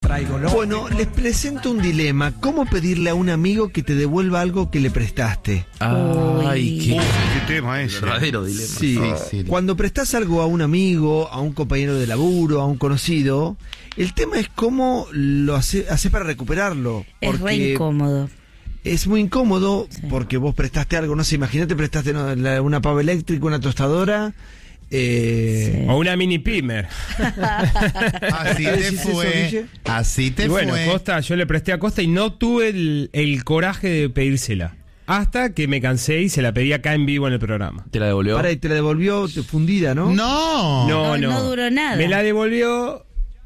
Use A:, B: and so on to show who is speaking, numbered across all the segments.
A: traigo, ¿no?
B: Bueno, les presento un dilema. ¿Cómo pedirle a un amigo que te devuelva algo que le prestaste?
C: Ay,
D: qué tema ese.
C: Verdadero dilema.
B: Sí. Cuando prestás algo a un amigo, a un compañero de laburo, a un conocido, el tema es cómo lo haces para recuperarlo.
E: Es re incómodo.
B: Es muy incómodo porque vos prestaste algo, no sé, imagínate prestaste una pava eléctrica, una tostadora.
A: O una mini pimer.
F: Así te fue. Así te fue.
A: Bueno, Costa, yo le presté a Costa y no tuve el coraje de pedírsela. Hasta que me cansé y se la pedí acá en vivo en el programa.
C: ¿Te la devolvió?
B: Para, y te la devolvió fundida, ¿no?
E: No duró nada.
A: Me la devolvió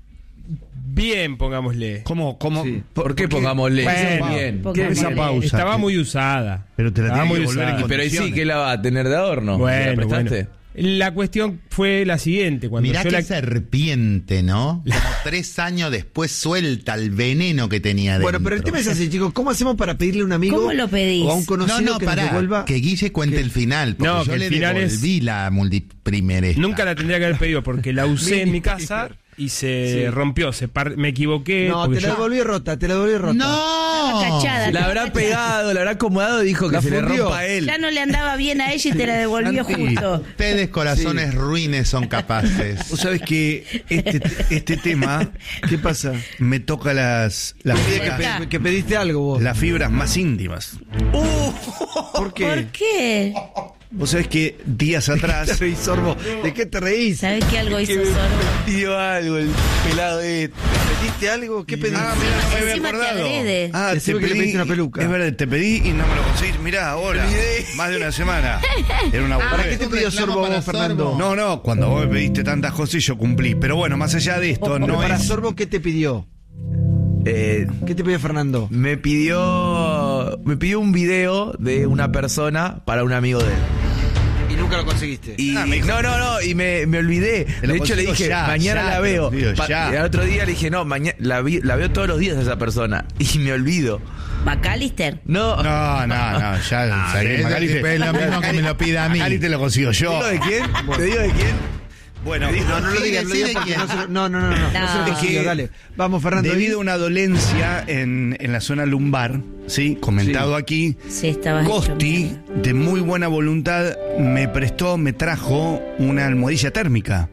A: bien, pongámosle.
D: ¿Cómo?
B: Sí.
C: ¿Por qué pongámosle?
A: Bueno,
C: bien.
D: ¿Qué es esa pausa?
A: Estaba muy usada.
D: Pero te la
A: Estaba
D: tiene que
A: muy
D: devolver
A: usada.
D: en
C: Pero ahí sí,
D: condiciones.
C: ¿qué la va a tener de adorno?
A: Bueno,
C: ¿Se la prestaste?
A: bueno. La cuestión fue la siguiente. Cuando
F: Mirá
A: yo
F: qué
A: la...
F: serpiente, ¿no? Como 3 años después suelta el veneno que tenía dentro.
B: Bueno, pero el tema es así, chicos. ¿Cómo hacemos para pedirle a un amigo?
E: ¿Cómo lo pedís?
B: O a un conocido que nos devuelva?
F: Que Guille cuente el final. Porque
A: No,
F: yo
A: que
F: le
A: el final
F: devolví la multiprimer esta.
A: Nunca la tendría que haber pedido porque la usé en mi casa y se rompió. Me equivoqué.
B: No, te la devolví rota,
F: ¡No!
E: Cachada.
C: La habrá pegado, la habrá acomodado y dijo que
B: La
C: se le
B: fundió.
C: rompa a él.
E: Ya no le andaba bien a ella y te la devolvió justo.
F: Ustedes, corazones ruines, son capaces.
D: Vos sabés que este tema,
B: ¿Qué pasa?
D: me toca las
B: Que pediste algo vos.
D: las fibras más íntimas.
B: ¿Por qué?
E: ¿Por qué?
D: Vos sabés que días atrás
B: ¿Te reís, Sorbo? ¿De qué te reís?
E: ¿Sabés que algo hizo Sorbo?
C: Pidió algo el pelado
B: ¿Pediste algo? ¿Qué pediste?
D: Ah, mira, no me había
E: Encima te
D: acordado.
E: agrede.
D: Ah,
B: Decime que le pediste una peluca.
D: Es verdad, te pedí y no me lo conseguís. Mirá, ahora. Más de una semana. Era una
B: ¿Para qué
D: boludez.
B: te pidió
F: reclamo
B: Sorbo
F: para
B: vos, Fernando?
F: Sorbo.
D: No, cuando vos me pediste tantas cosas y yo cumplí. Pero bueno, más allá de esto,
B: Pero
D: no
B: para
D: es...
B: Sorbo, ¿qué te pidió? ¿Qué te pidió Fernando?
C: me pidió un video de una persona para un amigo de él.
B: Y nunca lo conseguiste.
C: Y
D: me dijo-
C: no, y me olvidé.
D: Te lo
C: De hecho le
D: consigo
C: dije,
D: ya,
C: mañana
D: ya,
C: la
D: te
C: veo.
D: lo pido ya.
C: Y al otro día le dije, no, mañana la veo todos los días a esa persona. Y me olvido.
E: ¿McAllister?
C: No.
D: No, ya saqué. Magali
F: es lo mismo que me lo pida a mí.
D: Magali te lo consigo yo.
C: ¿Te digo de quién? ¿Te digo de quién?
D: Bueno,
B: No lo digas,
F: Sí, de
B: porque
F: quién.
B: no se lo consigo, dale. Vamos, Fernando.
D: debido a una dolencia en la zona lumbar, ¿sí? Comentado aquí,
E: Sí, estabas hecho
D: Costi,
E: mierda.
D: de muy buena voluntad, me trajo una almohadilla térmica.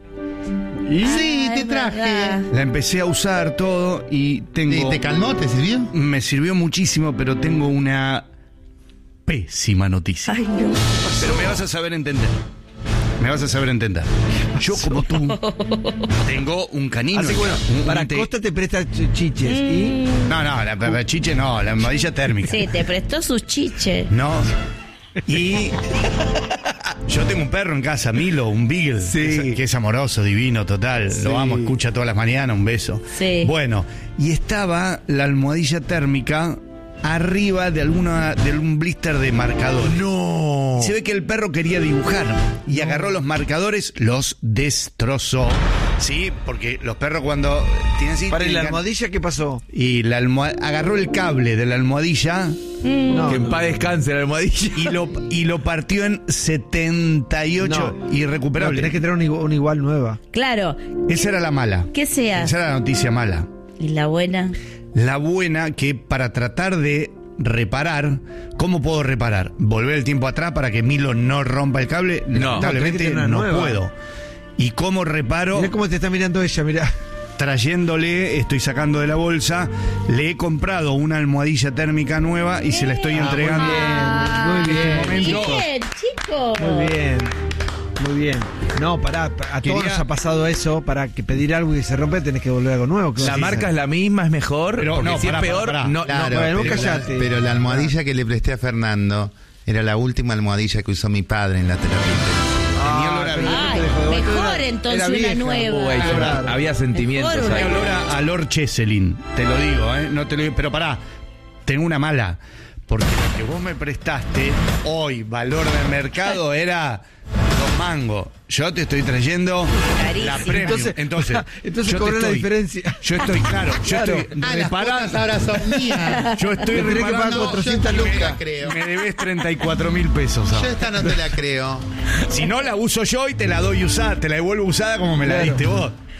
F: Sí, te
E: es
F: traje.
E: verdad.
D: La empecé a usar todo y tengo...
F: ¿Te calmó? ¿Te sirvió?
D: Me sirvió muchísimo, pero tengo una pésima noticia.
E: Ay, no.
D: Pero me vas a saber entender. Yo, como tú, tengo un canino.
B: Así que bueno,
D: un
B: para
D: te-
B: Costa te presta chiches. ¿Y?
D: No, la chiche no, la almohadilla térmica.
E: Sí, te prestó sus chiches.
D: No. Y yo tengo un perro en casa, Milo, un Beagle, que es amoroso, divino, total. Lo amo, escucha todas las mañanas, un beso.
E: Sí.
D: Bueno, y estaba la almohadilla térmica arriba de algún blister de marcador.
F: No.
D: Se ve que el perro quería dibujar y agarró los marcadores, los destrozó. Sí, porque los perros cuando tienen así...
B: Para ¿y la
D: tienen-
B: almohadilla qué pasó?
D: Y agarró el cable de la almohadilla
B: No,
C: Que en paz descanse la almohadilla.
D: y lo partió en 78
B: No,
D: irrecuperable.
B: tenés que tener una igual nueva.
E: Claro,
D: Esa era la mala.
E: ¿qué sea?
D: Esa era la noticia mala.
E: ¿Y la buena?
D: La buena, que para tratar de reparar, ¿cómo puedo reparar? ¿Volver el tiempo atrás para que Milo no rompa el cable?
C: No.
D: Lamentablemente
B: Tenés que tener una
D: no
B: nueva.
D: puedo. ¿Y cómo reparo?
B: Mirá cómo te está mirando ella, mirá.
D: Trayéndole, estoy sacando de la bolsa, le he comprado una almohadilla térmica nueva y se la estoy entregando.
B: Muy bien,
E: Bien, chicos.
B: Muy bien. Muy bien. No, pará, a todos nos ha pasado eso. Para que pedir algo y se rompe, tenés que volver algo nuevo. ¿Qué
C: La
B: vas a
C: marca
B: hacer?
C: es la misma, es mejor.
D: Pero
C: porque
D: no,
C: si
D: pará,
C: es peor,
D: pará.
C: no.
F: Claro,
B: bueno,
F: pero,
B: cállate.
F: pero la almohadilla que le presté a Fernando era la última almohadilla que usó mi padre en la terapia intensiva.
D: Tenía olor a viejo.
E: Ay, mejor entonces
B: Era vieja.
E: una nueva.
C: Uy,
B: Claro.
C: había sentimientos
E: Mejor
C: ahí.
D: Tenía olor a Lord Cheselin, te lo digo, no te lo digo, pero pará, tengo una mala, porque lo que vos me prestaste hoy, valor de mercado, era 2 mangos. Yo te estoy trayendo
E: Carísimo.
D: la premium. Entonces
B: Entonces
D: yo
B: cobró
D: te
B: la
D: estoy-
B: diferencia.
D: Yo estoy claro, yo estoy
F: Ah, las cuotas
D: reparando.
F: ahora son mías.
D: Yo estoy
B: Le tenés que pagar
D: reparando.
B: 400
F: yo
B: lucas.
F: la creo.
D: Me debes 34.000 pesos.
F: Yo
D: ahora.
F: esta no te la creo.
D: Si no la uso yo y te la doy usada, te la devuelvo usada como me la
B: Claro.
D: diste vos.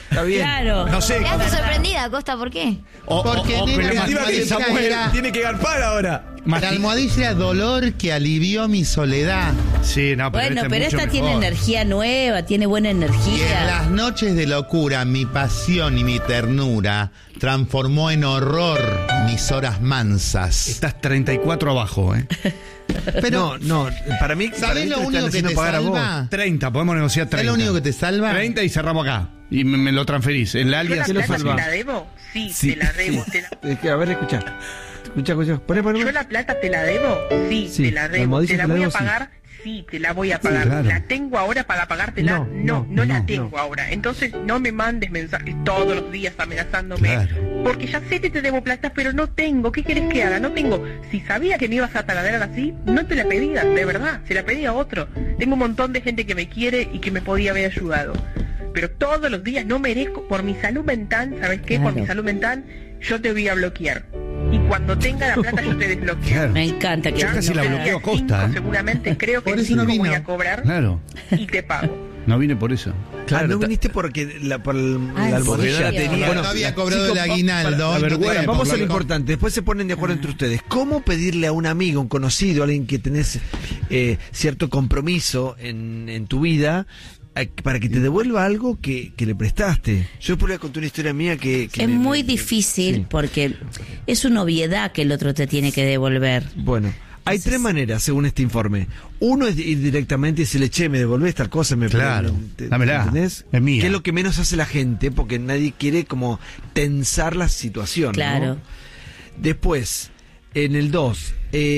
B: Está bien.
E: Claro.
D: No sé.
G: Quedaste sorprendida, Costa, ¿por qué?
F: Porque
D: que
F: nena,
D: la
C: Encima que
F: almohadilla
C: Samuel
F: era-
C: tiene que garpar ahora.
F: La almohadilla era dolor que alivió mi soledad.
D: Sí, no, pero
E: Bueno,
D: este
E: pero
D: es mucho
E: esta tiene
D: mejor.
E: energía nueva, tiene buena
F: Y en
E: energía.
F: las noches de locura, mi pasión y mi ternura transformó en horror mis horas mansas.
D: Estás 34 abajo, ¿eh?
B: Pero no, para mí,
F: ¿Sabés lo único que te
B: pagar a vos.
F: salva?
D: 30, podemos negociar 30.
F: ¿Sabés lo único que te salva?
D: 30 y cerramos acá. Y me lo transferís. El alias.
B: ¿Qué lo
H: ¿Plata
B: salva?
H: te la debo? Sí,
B: Sí.
H: te la debo.
B: Es que, a ver, escucha. Poné.
H: ¿Yo la plata te la debo? Sí,
B: Sí,
H: te la
B: la
H: debo.
B: almohadilla
H: ¿Te la
B: te la
H: voy a
B: debo, sí.
H: pagar? Sí, te la voy a pagar.
D: claro.
H: ¿La tengo ahora para pagártela?
B: No,
H: No la
B: no,
H: tengo
B: no.
H: ahora. Entonces no me mandes mensajes todos los días amenazándome.
D: Claro.
H: Porque ya sé que te debo plata, pero no tengo. ¿Qué querés que haga? No tengo. Si sabía que me ibas a taladrar así, no te la pedía, de verdad. Se la pedía a otro. Tengo un montón de gente que me quiere y que me podía haber ayudado. Pero todos los días no merezco. Por mi salud mental, ¿sabes qué? Por
E: Claro.
H: mi salud mental, yo te voy a bloquear. Y cuando tenga la plata, yo te desbloqueo.
D: Claro.
E: Me encanta que
D: Ya casi la
H: No sé si
D: bloqueo
H: a
D: Costa,
H: 5
D: ¿eh?
H: seguramente, creo que
F: Por eso
H: 5
F: no vino.
H: voy a cobrar
D: Claro.
H: y te pago.
D: No vine por eso.
B: Claro, no
C: ta-
B: viniste por la
E: Ah,
B: almohadilla.
E: ¿en
C: porque no la
E: serio?
C: tenía.
F: No había cobrado
B: chicos,
F: el aguinaldo.
B: para-
F: y no
B: bueno,
F: tenía
B: vamos a lo
F: por-
B: importante. Después se ponen de acuerdo entre ustedes. ¿Cómo pedirle a un amigo, un conocido, alguien que tenés cierto compromiso en tu vida, para que te devuelva algo que le prestaste? Yo después voy a contar una historia mía que
E: Es muy difícil
B: sí.
E: porque es una obviedad que el otro te tiene que devolver.
B: Bueno, hay
E: Entonces-
B: tres maneras según este informe. Uno es ir directamente y decirle, che, me devolvés tal cosa,
D: Claro, dámela,
B: ¿entendés?
D: es mía.
B: Que es lo que menos hace la gente, porque nadie quiere como tensar la situación, ¿no?
E: Claro.
B: Después, en el 2,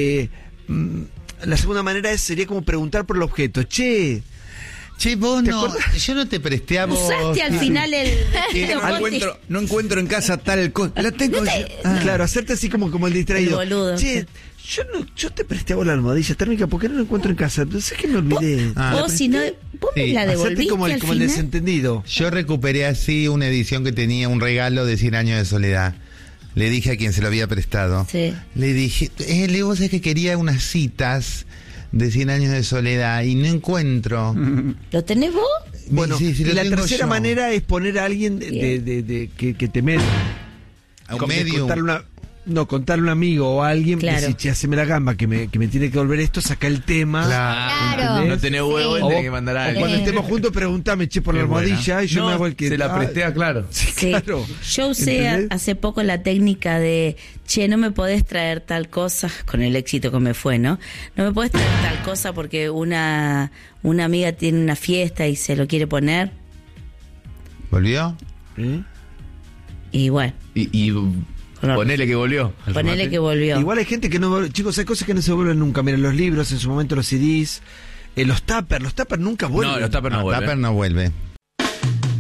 B: la segunda manera sería como preguntar por el objeto. Che,
F: Che, vos
B: ¿Te
F: no,
B: acordás?
F: yo no te presté a vos.
E: Usaste al final el vestido Conti.
C: No encuentro en casa tal cosa. La tengo.
B: claro, hacerte así como el distraído.
E: El boludo.
B: Che, yo te presté a vos la almohadilla térmica porque no la encuentro en casa. Entonces es que me olvidé.
F: Ah.
E: Vos si no, vos me
F: Sí.
E: la
B: Hacerte
E: devolviste
B: como el
E: al final.
B: desentendido.
F: Yo recuperé así una edición que tenía un regalo de 100 años de soledad. Le dije a quien se lo había prestado.
E: Sí.
F: Le dije, vos sabés que quería unas citas de 100 años de soledad y no encuentro.
E: ¿Lo tenés vos?
B: Bueno,
F: Sí, sí,
B: y
F: lo
B: la
F: tengo
B: tercera
F: yo.
B: manera es poner a alguien que te meta.
F: A un medium.
B: Contarle a un amigo o a alguien,
E: Claro.
B: decir, che, haceme la gamba, que me tiene que devolver esto, saca el tema.
G: Claro.
C: No tenés huevo,
G: Sí.
C: él tiene que mandar a
B: O
C: alguien.
B: cuando estemos juntos, preguntame, che, por la
D: Qué buena.
B: almohadilla, y yo
C: No,
B: me hago el que...
C: se la presté a Claro.
B: Sí,
E: Sí.
B: claro.
E: Yo usé
B: ¿Entendés?
E: hace poco la técnica de, che, no me podés traer tal cosa, con el éxito que me fue, ¿no? No me podés traer tal cosa porque una amiga tiene una fiesta y se lo quiere poner.
F: ¿Volvió?
B: ¿Eh?
E: Y bueno,
C: Y ponele que volvió.
E: ponele que volvió.
B: Igual hay gente que no... Chicos, hay cosas que no se vuelven nunca. Miren, los libros, en su momento los CDs, los tuppers nunca vuelven.
C: No, los tuppers no
F: No,
C: vuelven.
F: Tupper no vuelve.